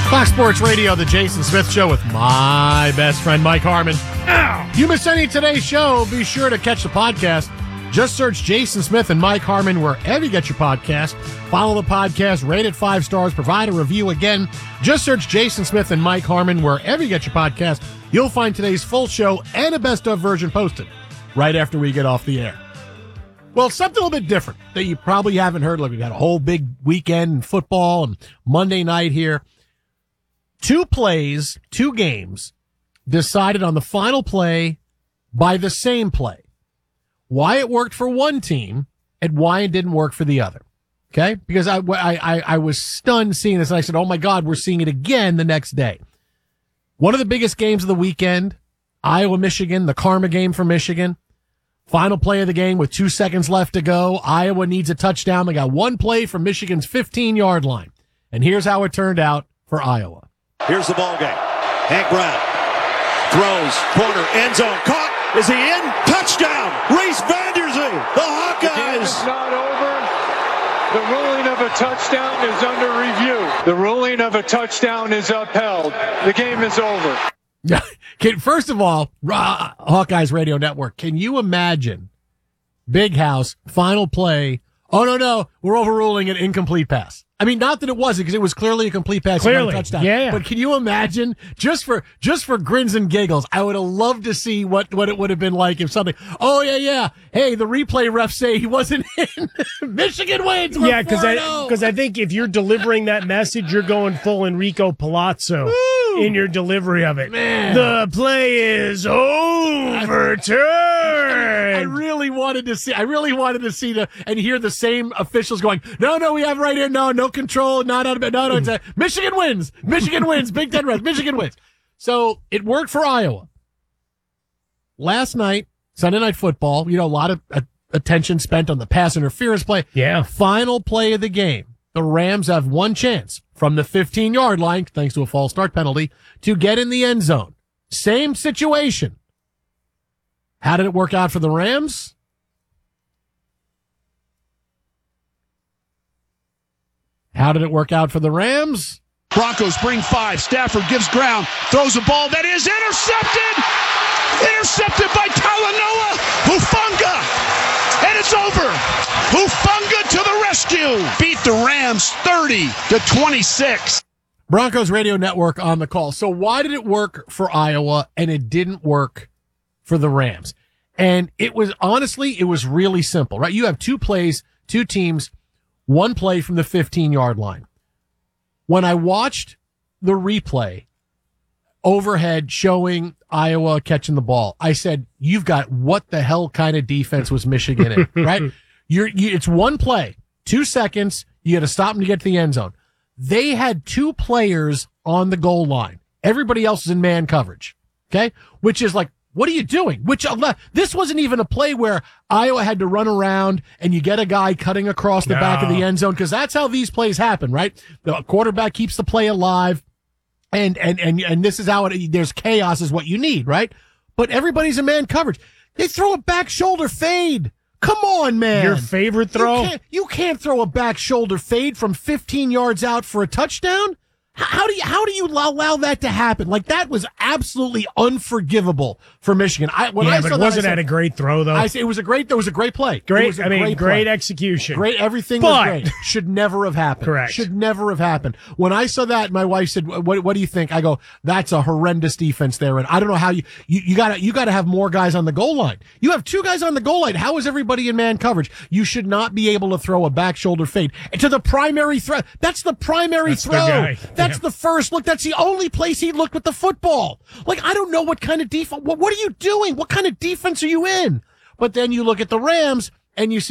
Fox Sports Radio, the Jason Smith Show with my best friend, Mike Harmon. You miss any of today's show, be sure to catch the podcast. Just search Jason Smith and Mike Harmon wherever you get your podcast. Follow the podcast, rate it 5 stars, provide a review. Again, just search Jason Smith and Mike Harmon wherever you get your podcast. You'll find today's full show and a best-of version posted right after we get off the air. Well, something a little bit different that you probably haven't heard. Like, we've had a whole big weekend in football and Monday night here. 2 plays, 2 games decided on the final play by the same play. Why it worked for one team and why it didn't work for the other. Okay? Because I was stunned seeing this, and I said, oh my God, we're seeing it again the next day. One of the biggest games of the weekend, Iowa-Michigan, the karma game for Michigan. Final play of the game with 2 seconds left to go. Iowa needs a touchdown. They got one play from Michigan's 15-yard line. And here's how it turned out for Iowa. Here's the ball game. Hank Brown throws, corner, end zone, caught. Is he in? Touchdown! Reese Vanderzee, the Hawkeyes. The game is not over. The ruling of a touchdown is under review. The ruling of a touchdown is upheld. The game is over. First of all, Hawkeyes Radio Network, can you imagine Big House, final play? Oh, no, we're overruling an incomplete pass. I mean, not that it wasn't, because it was clearly a complete pass. Clearly, touchdown. yeah. But can you imagine, just for grins and giggles, I would have loved to see what it would have been like if something, oh, yeah. Hey, the replay refs say he wasn't in. Michigan wins. Yeah, because I think if you're delivering that message, you're going full Enrico Palazzo in your delivery of it. Man. The play is overturned. I really wanted to see and hear the same officials going, no, we have right here, no control, no, it's Michigan wins, Big Ten refs, Michigan wins. So it worked for Iowa. Last night, Sunday Night Football, a lot of attention spent on the pass interference play. Yeah. Final play of the game. The Rams have one chance from the 15-yard line, thanks to a false start penalty, to get in the end zone. Same situation. How did it work out for the Rams? Broncos bring 5. Stafford gives ground, throws a ball that is intercepted! Intercepted by Talanoa Hufanga! And it's over! Hufanga to the rescue! Beat the Rams 30-26. Broncos Radio Network on the call. So why did it work for Iowa and it didn't work for the Rams? And it was really simple, right? You have 2 plays, 2 teams, 1 play from the 15-yard line. When I watched the replay overhead showing Iowa catching the ball, I said, you've got what the hell kind of defense was Michigan in, right? It's 1 play, 2 seconds. You got to stop them to get to the end zone. They had 2 players on the goal line. Everybody else is in man coverage. Okay. Which is like, what are you doing? This wasn't even a play where Iowa had to run around and you get a guy cutting across the back of the end zone, because that's how these plays happen, right? The quarterback keeps the play alive, and this is how there's chaos is what you need, right? But everybody's in man coverage. They throw a back shoulder fade. Come on, man. Your favorite throw? You can't throw a back shoulder fade from 15 yards out for a touchdown. How do you allow that to happen? Like, that was absolutely unforgivable for Michigan. But wasn't that a great throw, though? It was a great play. Great execution. Great, everything was great. Should never have happened. Correct. Should never have happened. When I saw that, my wife said, what do you think? I go, that's a horrendous defense there. And I don't know how you gotta have more guys on the goal line. You have 2 guys on the goal line. How is everybody in man coverage? You should not be able to throw a back shoulder fade to the primary throw. That's the primary throw. The guy. That's the first look. That's the only place he looked with the football. Like, I don't know what kind of defense. What are you doing? What kind of defense are you in? But then you look at the Rams and you see